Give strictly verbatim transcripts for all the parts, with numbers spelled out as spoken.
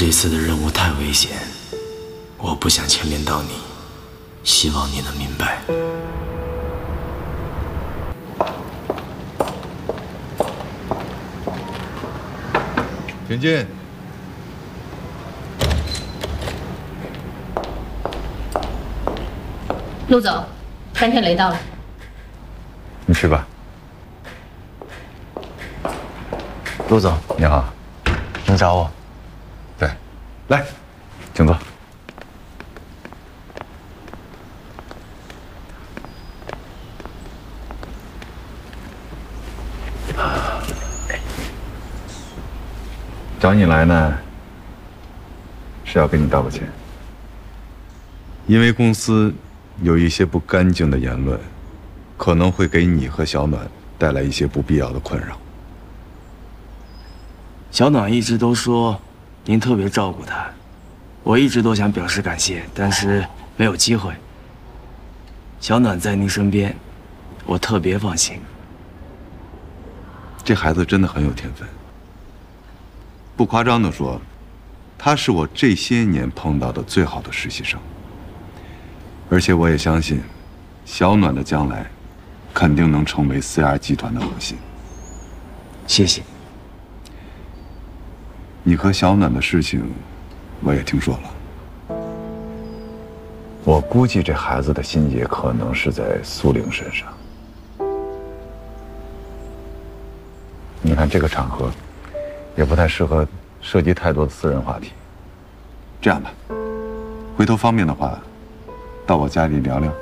这次的任务太危险，我不想牵连到你，希望你能明白。 请进。 陆总，三天雷到了。 你去吧。 陆总， 你好。 你找我？ 对，来，请坐。找你来呢，是要跟你道个歉，因为公司有一些不干净的言论，可能会给你和小暖带来一些不必要的困扰。 小暖一直都说您特别照顾她，我一直都想表示感谢，但是没有机会。小暖在您身边，我特别放心。 这孩子真的很有天分，不夸张地说，他是我这些年碰到的最好的实习生。而且我也相信，小暖的将来肯定能成为 C R 集团的核心。 谢谢。 你和小暖的事情，我也听说了。我估计这孩子的心结可能是在苏玲身上。你看这个场合，也不太适合涉及太多的私人话题。这样吧，回头方便的话，到我家里聊聊。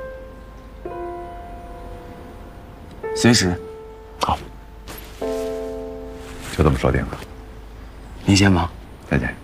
随时。 好，就这么说定了。 您先忙， 再见。